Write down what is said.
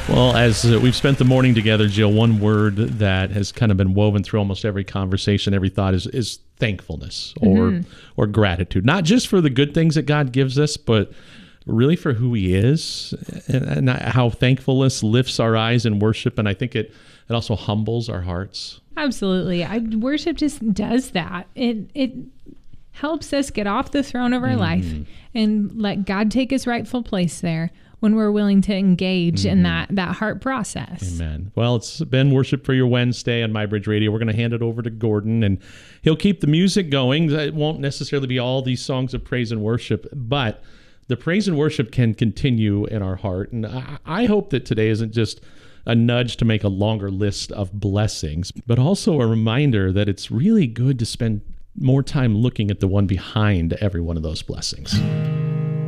Well, as we've spent the morning together, Jill, one word that has kind of been woven through almost every conversation, every thought is thankfulness or gratitude. Not just for the good things that God gives us, but really for who he is and how thankfulness lifts our eyes in worship. And I think it also humbles our hearts. Absolutely. Worship just does that. It helps us get off the throne of our life and let God take his rightful place there when we're willing to engage in that heart process. Amen. Well, it's been Worship for Your Wednesday on MyBridge Radio. We're going to hand it over to Gordon, and he'll keep the music going. It won't necessarily be all these songs of praise and worship, but the praise and worship can continue in our heart. And I hope that today isn't just a nudge to make a longer list of blessings, but also a reminder that it's really good to spend more time looking at the one behind every one of those blessings.